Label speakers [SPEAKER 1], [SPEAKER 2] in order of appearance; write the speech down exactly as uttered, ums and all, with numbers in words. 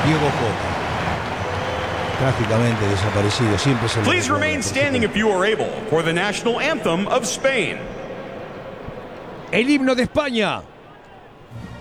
[SPEAKER 1] Diego Jota. Trágicamente desaparecido, siempre se lo
[SPEAKER 2] Please
[SPEAKER 1] recuerda,
[SPEAKER 2] remain
[SPEAKER 1] por
[SPEAKER 2] standing
[SPEAKER 1] supuesto.
[SPEAKER 2] if you are able for the national anthem of Spain.
[SPEAKER 3] El himno de España.